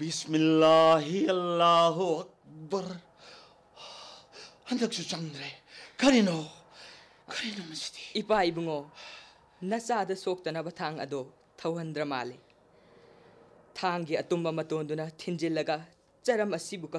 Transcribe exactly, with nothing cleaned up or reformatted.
बिस्मिल्लाहि अल्लाहु अकबर. हंदक चंद्रे करिनो करिनो मस्ती. इपा इबुंगो नचाद सोक्तना बथांग अदो थौहंद्र माले. थांगी अतुंबा मतोंदुना थिंजिल्लगा चरम असिबु